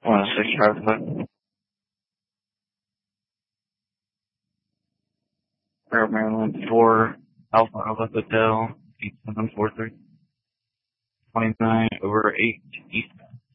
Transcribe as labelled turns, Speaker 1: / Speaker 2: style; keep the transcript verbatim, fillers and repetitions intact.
Speaker 1: one six Hartford. Road, Maryland, four Alpha Alpha Hotel, eight seven four three. twenty-nine over eight East.